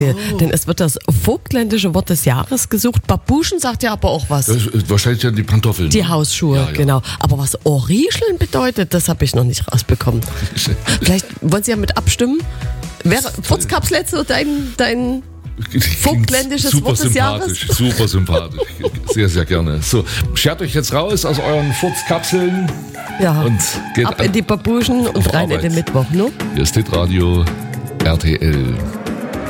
Denn es wird das vogtländische Wort des Jahres gesucht. Babuschen sagt ja aber auch was. Das ist wahrscheinlich ja die Pantoffeln. Die Hausschuhe, Ja. genau. Aber was Oriescheln bedeutet, das habe ich noch nicht rausbekommen. Vielleicht wollen Sie ja mit abstimmen. Wäre Furzkapsel dein vogtländisches Super Wort des Jahres? sympathisch, super sympathisch. Sehr, sehr gerne. So, schert euch jetzt raus aus euren Furzkapseln Ja. und geht Ab in die Babuschen und rein in Arbeit. den Mittwoch, ne? Hier ist Hitradio RTL.